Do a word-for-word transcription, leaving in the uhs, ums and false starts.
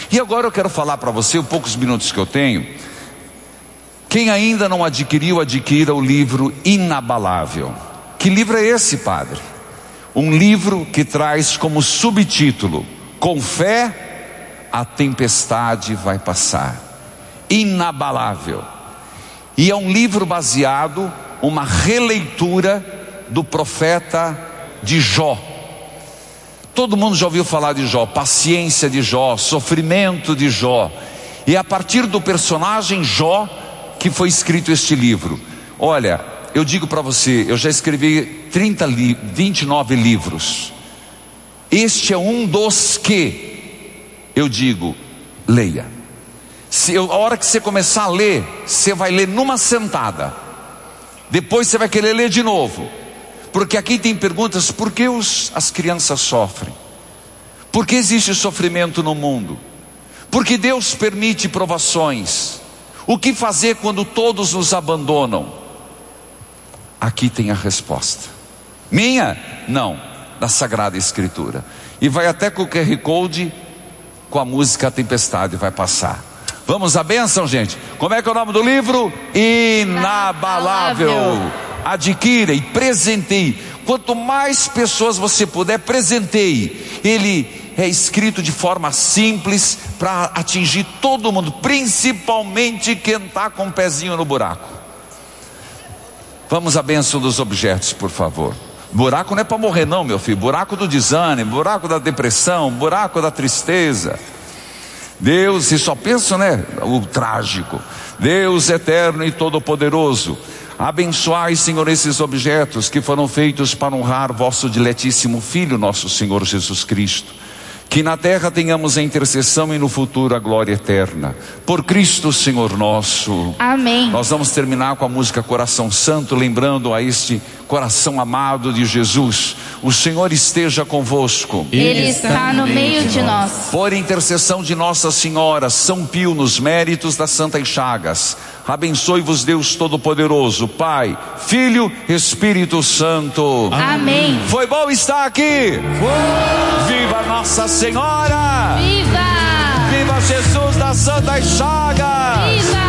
E agora eu quero falar para você, os poucos minutos que eu tenho. Quem ainda não adquiriu, adquira o livro Inabalável. Que livro é esse, padre? Um livro que traz como subtítulo: com fé a tempestade vai passar. Inabalável. E é um livro baseado, uma releitura do profeta de Jó. Todo mundo já ouviu falar de Jó, paciência de Jó, sofrimento de Jó. E a partir do personagem Jó que foi escrito este livro. Olha, eu digo para você, eu já escrevi trinta li, vinte e nove livros. Este é um dos que eu digo, leia. Se eu, a hora que você começar a ler, você vai ler numa sentada. Depois você vai querer ler de novo. Porque aqui tem perguntas: por que os, as crianças sofrem? Por que existe sofrimento no mundo? Por que Deus permite provações? O que fazer quando todos nos abandonam? Aqui tem a resposta. Minha? Não, da Sagrada Escritura. E vai até com o Q R Code, com a música A Tempestade Vai Passar. Vamos à bênção, gente? Como é que é o nome do livro? Inabalável. Adquira e presenteie. Quanto mais pessoas você puder, presenteie. Ele é escrito de forma simples para atingir todo mundo, principalmente quem está com o pezinho no buraco. Vamos à bênção dos objetos, por favor. Buraco não é para morrer não, meu filho. Buraco do desânimo, buraco da depressão, buraco da tristeza. Deus, vocês só pensam, né? O trágico. Deus eterno e todo-poderoso, abençoai, Senhor, esses objetos que foram feitos para honrar vosso diletíssimo Filho, nosso Senhor Jesus Cristo. Que na terra tenhamos a intercessão e no futuro a glória eterna. Por Cristo, Senhor nosso. Amém. Nós vamos terminar com a música Coração Santo, lembrando a este coração amado de Jesus. O Senhor esteja convosco. Ele está no meio de nós. Por intercessão de Nossa Senhora, São Pio, nos méritos das Santas Chagas, abençoe-vos Deus Todo-Poderoso, Pai, Filho, Espírito Santo. Amém. Foi bom estar aqui. Viva Nossa Senhora! Viva! Viva Jesus das Santas Chagas! Viva!